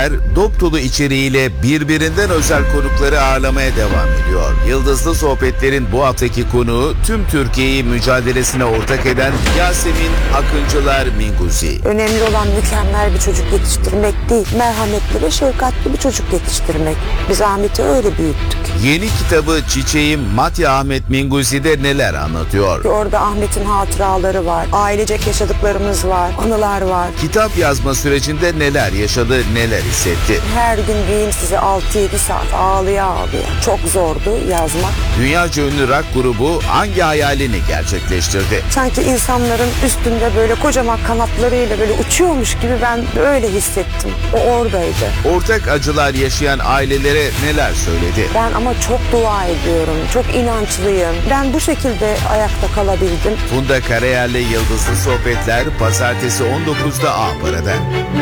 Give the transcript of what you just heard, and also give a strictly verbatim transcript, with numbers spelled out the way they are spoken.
Dop dolu içeriğiyle birbirinden özel konukları ağırlamaya devam ediyor. Yıldızlı Sohbetler'in bu haftaki konuğu tüm Türkiye'yi mücadelesine ortak eden Yasemin Akıncılar Minguzi. Önemli olan mükemmel bir çocuk yetiştirmek değil, merhametli ve şefkatli bir çocuk yetiştirmek. Biz Ahmet'i öyle büyüttük. Yeni kitabı Çiçeğim Matya Ahmet Minguzi'de neler anlatıyor? Orada Ahmet'in hatıraları var, ailecek yaşadıklarımız var, anılar var. Kitap yazma sürecinde neler yaşadı, neler hissetti? Her gün diyeyim size altı yedi saat ağlıya ağlıya. Çok zordu yazmak. Dünyaca ünlü rock grubu hangi hayalini gerçekleştirdi? Sanki insanların üstünde böyle kocaman kanatlarıyla böyle uçuyormuş gibi ben öyle hissettim. O oradaydı. Ortak acılar yaşayan ailelere neler söyledi? Ben ama çok dua ediyorum, çok inançlıyım. Ben bu şekilde ayakta kalabildim. Funda Karayer'le Yıldızlı Sohbetler pazartesi on dokuzda A Para'da.